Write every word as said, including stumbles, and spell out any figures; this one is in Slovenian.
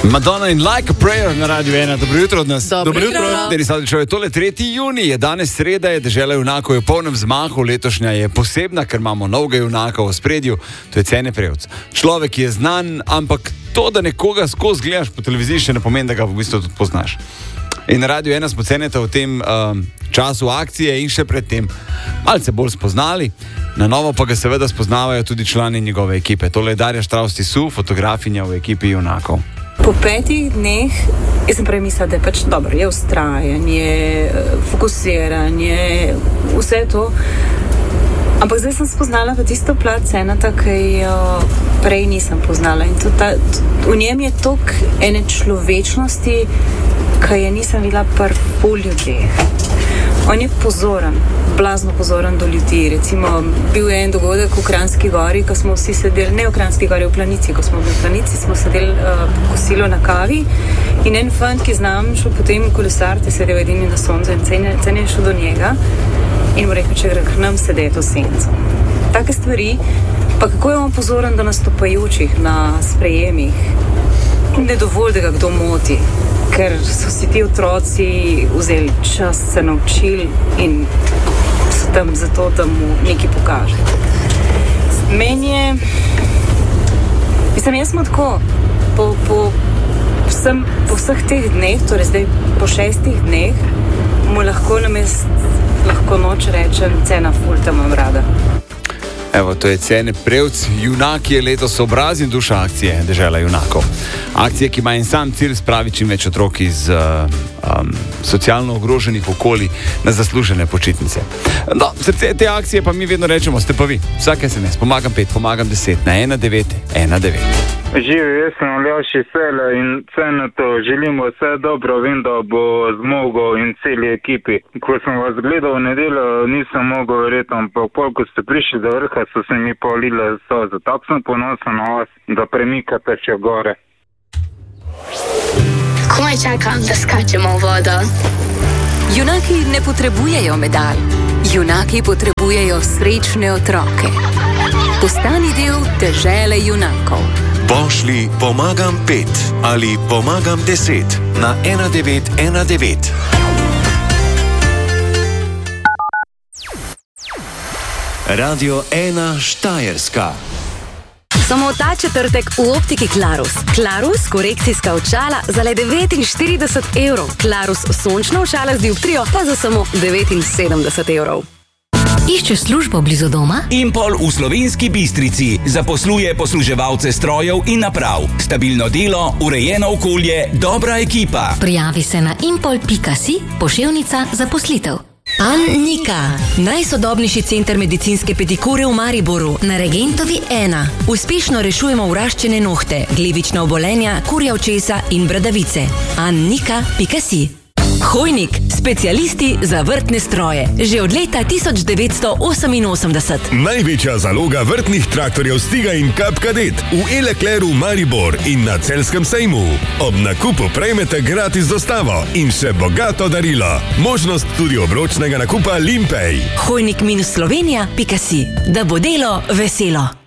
Madonna in Like a Prayer na Radiu ena. Dobro jutro od nas. Dobro jutro. Denis Adričev, je tole tretji junij, je danes sreda, je Dežela junakov je v polnem zmahu, letošnja je posebna, ker imamo novega junaka v spredju, to je Cene Prevc. Človek je znan, ampak to, da nekoga skozi gledaš po televiziji, še ne pomeni, da ga v bistvu tudi poznaš. In na Radiu ena smo Ceneta v tem um, času akcije in še predtem malce bolj spoznali. Na novo pa ga seveda spoznavajo tudi člani njegove ekipe. Tole je Darja Štravs-Tisu, fotografinja v ekipi junakov. Po petih dneh, jaz sem prej mislila, da je pač dobro, je ustrajanje, fokusiranje, vse to. Ampak zdaj sem spoznala pa tisto plat Ceneta, ki jo prej nisem poznala. In to ta, v njem je toliko ene človečnosti, ki je nisem videla pri pol ljudeh. On je pozoren, blazno pozoren do ljudi. Recimo, bil je en dogodek v Kranjski gori, ko smo vsi sedeli, ne v Kranjski gori, v Planici, ko smo bili v Planici, smo sedeli uh, po kosilu na kavi in en fant, ki znam šel potem kolesariti, sedel edini na soncu in Cene je šel do njega in mu rekel, če gre k nam sedeti v sencu. Take stvari, pa kako je on pozoren do nastopajočih na sprejemih, ne dovolj, da ga kdo moti, ker so si ti otroci vzeli čas, se naučili in so tam zato, da mu nekaj pokaže. Meni je, mislim, jaz smo tako, po, po, vsem, po vseh teh dneh, torej zdaj po šestih dneh, mu lahko namest, lahko noč rečem, Cena ful, te imam rada. Evo, to je Cene Prevc, junak je letos obraz in duša akcije Dežela junakov. Akcija, ki ima en sam cilj, spraviti čim več otrok iz uh, um, socialno ogroženih okolij na zaslužene počitnice. No, srce te akcije pa mi vedno rečemo, ste pa vi. Vsak es em es, pomagam pet, pomagam deset, na ena devet ena devet. Živi, jaz sem Aljaši Sele in Cenetu želimo vse dobro, vem, da bo zmogel in celi ekipi. Ko sem vas gledal v nedeljo, nisem mogel verjeti, ampak pol, ko ste prišli do vrha, so se mi polile solze. Tako sem ponosen na vas, da premikate še gore. Komaj čakam, da skačemo v vodo. Junaki ne potrebujejo medalj. Junaki potrebujejo srečne otroke. Postani del Dežele junakov. Pošli pomagam pet ali pomagam deset na ena devet ena devet. Radio ena Štajerska. Samo ta četrtek v optiki Klarus. Klarus, korekcijska očala za le devetinštirideset evrov. Klarus, sončna očala z dioptrijo pa za samo devetinsedemdeset evrov. Iščeš službo blizu doma? Impol v Slovenski Bistrici zaposluje posluževalce strojev in naprav. Stabilno delo, urejeno okolje, dobra ekipa. Prijavi se na impol pika si, poševnica zaposlitev. Annika, najsodobnejši center medicinske pedikure v Mariboru, na Regentovi ena. Uspešno rešujemo vraščene nohte, glivična obolenja, kurja očesa in bradavice. Annika pika si. Hojnik, specialisti za vrtne stroje. Že od leta tisoč devetsto oseminosemdeset. Največja zaloga vrtnih traktorjev Stiga in Kap Kadet v Elekleru Maribor in na Celjskem sejmu. Ob nakupu prejmete gratis dostavo in še bogato darilo. Možnost tudi obročnega nakupa Limpej. Hojnik minus slovenija pika si. Da bo delo veselo.